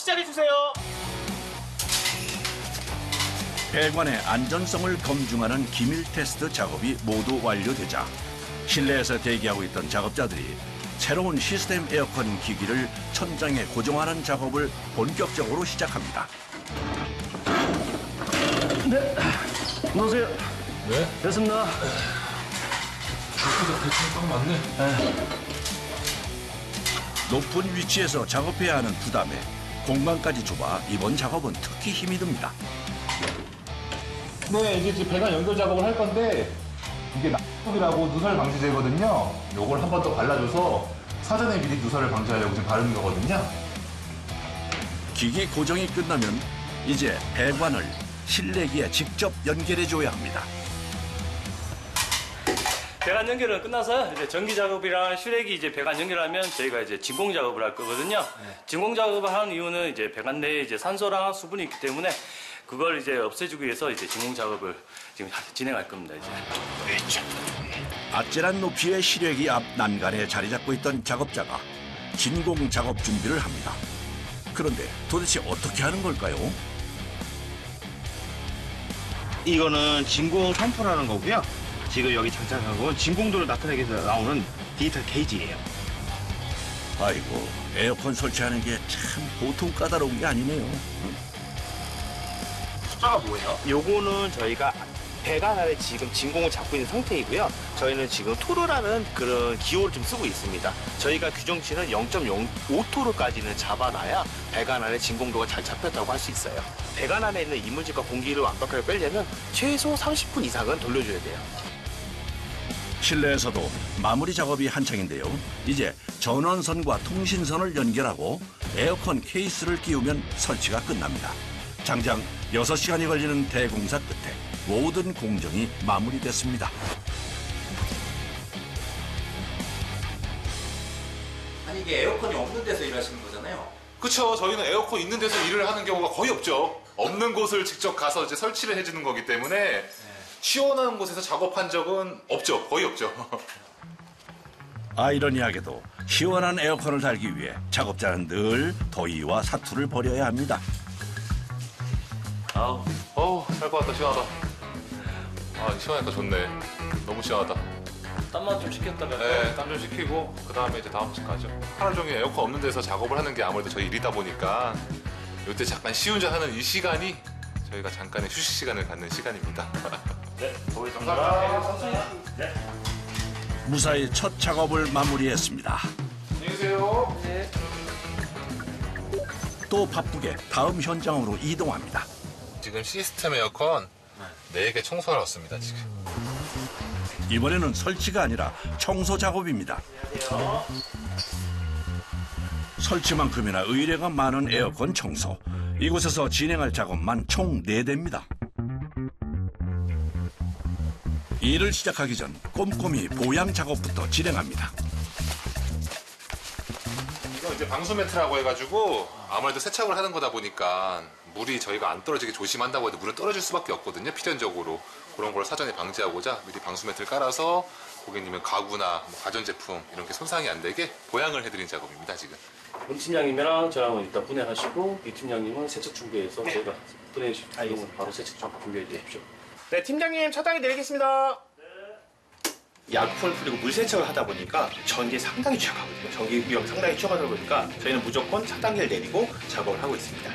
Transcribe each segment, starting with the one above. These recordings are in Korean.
시작해주세요. 배관의 안전성을 검증하는 기밀 테스트 작업이 모두 완료되자 실내에서 대기하고 있던 작업자들이 새로운 시스템 에어컨 기기를 천장에 고정하는 작업을 본격적으로 시작합니다. 네, 넣으세요. 네? 됐습니다. 줄기가 대충 딱 맞네. 높은 위치에서 작업해야 하는 부담에 공간까지 좁아 이번 작업은 특히 힘이 듭니다. 네, 이제 배관 연결 작업을 할 건데 이게 낙폭이라고 누설 방지제거든요. 요걸 한 번 더 발라줘서 사전에 미리 누설을 방지하려고 지금 바르는 거거든요. 기기 고정이 끝나면 이제 배관을 실내기에 직접 연결해줘야 합니다. 배관 연결은 끝나서 이제 전기 작업이랑 실외기 이제 배관 연결하면 저희가 이제 진공 작업을 할 거거든요. 진공 작업을 하는 이유는 이제 배관 내에 이제 산소랑 수분이 있기 때문에 그걸 이제 없애주기 위해서 이제 진공 작업을 지금 진행할 겁니다. 이제. 아찔한 높이의 실외기 앞 난간에 자리 잡고 있던 작업자가 진공 작업 준비를 합니다. 그런데 도대체 어떻게 하는 걸까요? 이거는 진공 펌프라는 거고요. 지금 여기 장착한 건 진공도를 나타내기 위해서 나오는 디지털 게이지예요. 아이고, 에어컨 설치하는 게 참 보통 까다로운 게 아니네요. 숫자가 뭐예요? 요거는 저희가 배관 아래 지금 진공을 잡고 있는 상태이고요. 저희는 지금 토르라는 그런 기호를 좀 쓰고 있습니다. 저희가 규정치는 0.05토르까지는 잡아놔야 배관 안에 진공도가 잘 잡혔다고 할 수 있어요. 배관 안에 있는 이물질과 공기를 완벽하게 빼려면 최소 30분 이상은 돌려줘야 돼요. 실내에서도 마무리 작업이 한창인데요. 이제 전원선과 통신선을 연결하고 에어컨 케이스를 끼우면 설치가 끝납니다. 장장 6시간이 걸리는 대공사 끝에 모든 공정이 마무리됐습니다. 아니 이게 에어컨이 없는 데서 일하시는 거잖아요. 그쵸. 저희는 에어컨 있는 데서 일을 하는 경우가 거의 없죠. 없는 곳을 직접 가서 이제 설치를 해주는 거기 때문에 시원한 곳에서 작업한 적은 없죠. 거의 없죠. 아이러니하게도 시원한 에어컨을 달기 위해 작업자는 늘 더위와 사투를 벌여야 합니다. 어우, 살 것 같다. 시원하다. 아, 시원하니까 좋네. 너무 시원하다. 땀만 좀 식혔다가. 네, 땀 좀 식히고 그 다음에 이제 다음 집 가죠. 하루 종일 에어컨 없는 데서 작업을 하는 게 아무래도 저희 일이다 보니까 이때 잠깐 시운전하는 이 시간이 저희가 잠깐의 휴식 시간을 갖는 시간입니다. 네, 보겠습니다. 네. 무사히 첫 작업을 마무리했습니다. 안녕히 계세요. 네. 또 바쁘게 다음 현장으로 이동합니다. 지금 시스템 에어컨 4개 청소하러 왔습니다, 지금. 이번에는 설치가 아니라 청소 작업입니다. 설치만큼이나 의뢰가 많은 에어컨 청소. 이곳에서 진행할 작업만 총 4대입니다. 일을 시작하기 전 꼼꼼히 보양 작업부터 진행합니다. 이거 이제 방수 매트라고 해가지고 아무래도 세척을 하는 거다 보니까 물이 저희가 안 떨어지게 조심한다고 해도 물은 떨어질 수밖에 없거든요, 필연적으로. 그런 걸 사전에 방지하고자 미리 방수 매트를 깔아서 고객님의 가구나 뭐 가전제품 이런 게 손상이 안 되게 보양을 해드린 작업입니다, 지금. 문 팀장님이랑 저랑은 일단 분해하시고 이 팀장님은 세척 준비해서 저희가 보내주시면 바로 세척 준비해 주십시오. 네, 팀장님 차단기 내리겠습니다. 약품을 뿌리고 물 세척을 하다 보니까 전기에 상당히 취약하거든요. 전기 위험이 상당히 취약하다 보니까 저희는 무조건 차단기를 내리고 작업을 하고 있습니다.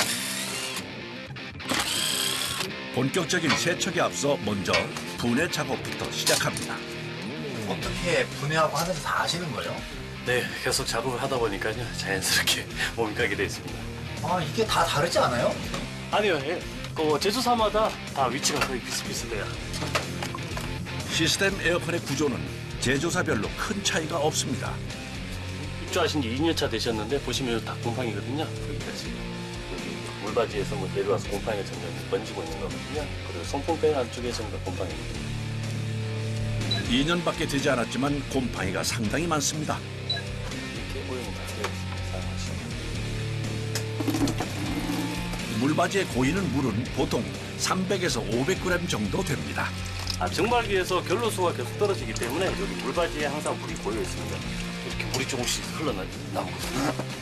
본격적인 세척에 앞서 먼저 분해 작업부터 시작합니다. 어떻게 분해하고 하는지 다 아시는 거예요? 네, 계속 작업을 하다 보니까요 자연스럽게 몸이 가게 되어 있습니다. 아 이게 다 다르지 않아요? 아니요, 예. 그 제조사마다 다 위치가 거의 비슷비슷해요. 시스템 에어컨의 구조는 제조사별로 큰 차이가 없습니다. 입주하신 지 2년차 되셨는데 보시면 다 곰팡이거든요. 여기까지 여기 물바지에서 뭐 내려와서 곰팡이가 점점 번지고 있는 거거든요. 그리고 송풍弁안쪽에 전부 다 곰팡이입니다. 2년밖에 되지 않았지만 곰팡이가 상당히 많습니다. 이렇게 오염을 사용하시면 물바지에 고이는 물은 보통 300에서 500g 정도 됩니다. 정말기에서 결로수가 계속 떨어지기 때문에 여기 물바지에 항상 물이 고여 있습니다. 이렇게 물이 조금씩 흘러나오거든요.